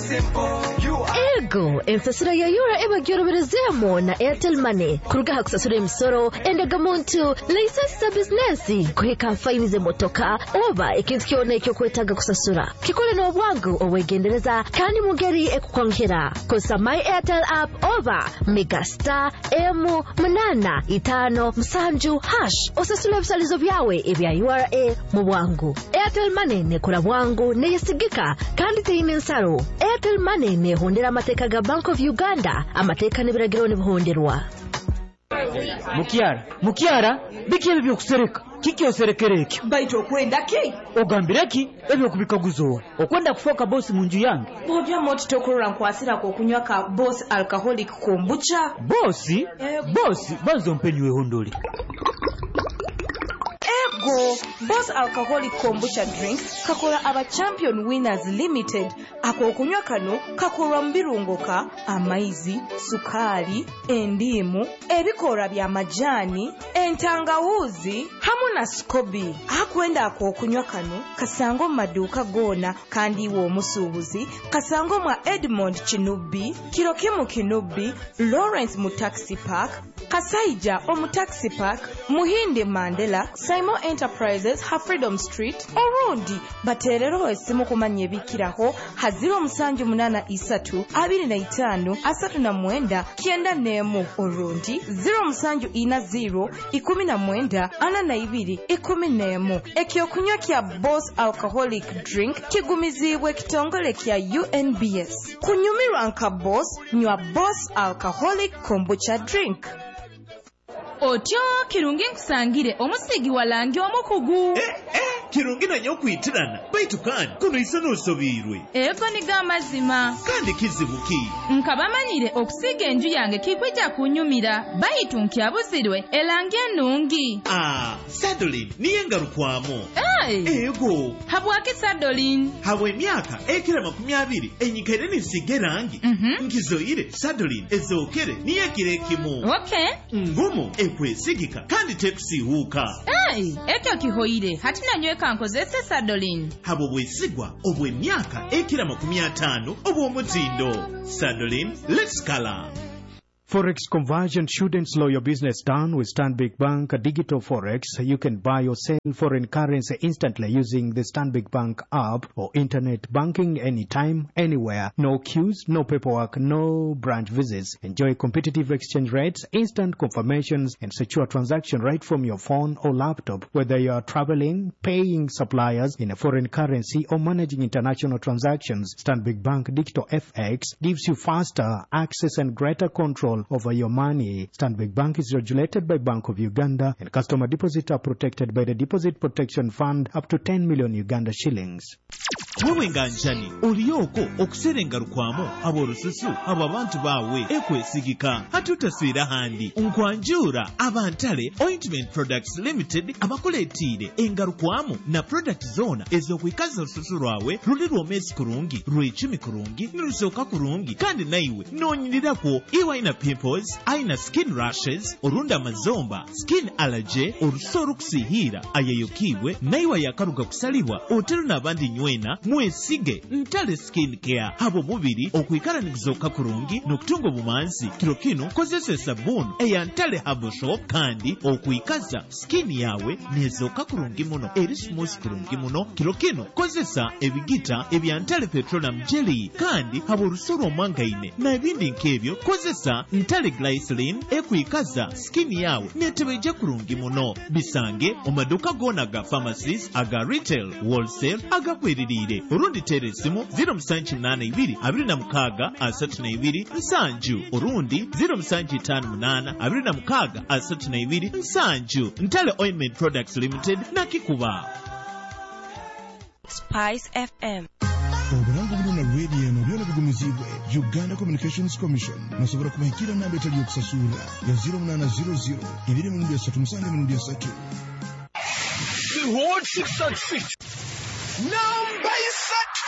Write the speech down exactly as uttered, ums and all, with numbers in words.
simple. You are Ego, ensasura ya yura eba gyoroberezemo na Airtel Money. Kurugaha kusasura emisoro endaga muntu license business kuheka faini ze motoka oba ekintu kyona ekyo kwetaga kusasura. Kikole no bwangu owegendereza kandi mugeri ekukwankira. Kosa My Airtel app oba Megastar M munana itano msanju hash osasula ebisalizo byawe ebya U R A mu bwangu. Airtel Money ne kula bwangu ne yesigika kandi teyine nsaro. Airtel Money ne hondera amateka ga Bank of Uganda amateka ne biragiro ne buhonderwa. Mukiara, Mukiara, biki ebyo kusereka. Kiki oserekereke? Baito kwenda ki? Ogambireki ebyo kubikaguzo. Okwenda kufoka boss munju yange. Bobya moti tokorora nkwasira ko kunywa ka boss alcoholic kombucha. Boss? Eh, boss, bazo mpenywe hondoli. Ego, Boss Alcoholic Kombucha Drink kakola aba Champion Winners Limited. Ako okunywa kano kakolwa mbirungoka, amaizi, sukali, endimu, ebikora bya majani, entangawuzi, hamu na skobi. Akwenda ako okunywa kano kasango maduka gona kandi wo omusuubuzi, kasango mwa Edmond Chinubi, Kirokimu Kinubi, Lawrence mu Taxi Park, Kasaija omu Taxi Park, Muhinde Mandela, Simon Enterprises, ha Freedom Street, Orundi, baterero esimu kumanya ebikiraho, haziro musanju munana isatu, abiri na itano, asatu na mwenda, kienda nemu, Orundi, zero musanju ina zero, ikumi na mwenda, ana na ibiri, ikumi nemu. Ekyo kunywa kia Boss Alcoholic Drink, kigumizibwe kitongole kia U N B S. Kunyumirwa nka Boss, nywa Boss Alcoholic Kombucha Drink. Otyo kirungi nkusangire omusigi walangi omukugu. Eh eh kirungi nanyo kwitirana baitu kandi kuno isano sobirwe. Ego ni gamazima kandi kizibuki. Nkabamanyire okusiga enju yange kikwijja kunyumira baitu nkyabuzirwe elangi ennungi. Ah, Sadolin niye ngarukwamo. Hey. Ego. Habwaki Sadolin? Habwe emyaka ekira makumi abiri enyikere nisige rangi. Mhm. Mm Nkizoire Sadolin ezokere niye kirekimu. Okay. Ngumu ekwesigika kandi tekusihuka. Hey, ekyo kihoire hati nanyweka nkozese Sadolin. Habo bwesigwa obwe emyaka ekira makumi atano obw'omutindo. Sadolin, let's color. Forex conversion shouldn't slow your business down with Stanbic Bank Digital Forex. You can buy or sell foreign currency instantly using the Stanbic Bank app or internet banking anytime, anywhere. No queues, no paperwork, no branch visits. Enjoy competitive exchange rates, instant confirmations, and secure transaction right from your phone or laptop. Whether you are traveling, paying suppliers in a foreign currency, or managing international transactions, Stanbic Bank Digital F X gives you faster access and greater control over your money. Stanbic Bank is regulated by Bank of Uganda, and customer deposits are protected by the Deposit Protection Fund up to ten million Uganda shillings. Wewe nganjani uliyoko okuserenga rukwamo aborususu abo abantu bawe ekwesigika hatutaswira handi nkwanjura abantale Ointment Products Limited abakuletire engarukwamo na product zona ezokwikaza rususu rwawe ruli rwomezi kurungi rw'icumi kurungi nirusoka kurungi kandi naiwe nonyinirako iwa ina pimples, aina skin rashes, orunda amazomba, skin allergy, orusoro kusihira ayayokiwe naiwa yakaruga kusalibwa otero n'abandi nywena mwesige ntale skin care habo mubiri okwikara nikizoka kurungi nokutunga bumanzi kiro kino kozese sabuni eya ntale habo shop kandi okwikaza skin yawe nezoka kurungi muno eri smooth kurungi muno kiro kino kozesa ebigita ebya ntale petroleum jelly kandi habo rusoro omangaine na ebindi nkebyo kozesa ntale glycerin ekwikaza skin yawe netebeje kurungi muno bisange omaduka gona ga pharmacies aga retail wholesale aga kweririre urundi teresimu zero musanji nane ibiri abiri na mukaga asatu na ibiri nsanju urundi zero musanji tano munana abiri na mukaga asatu na ibiri nsanju ntale Ointment Products Limited na Kikuba. Spice F M. Oburangu buluna radio eno byona bigumizibwe Uganda Communications Commission nasobora kumahikira namba etali okusasula ya zero munana zero zero ibiri mu ndiyasatu musange mu ndiyasatu. The Hot six six. Number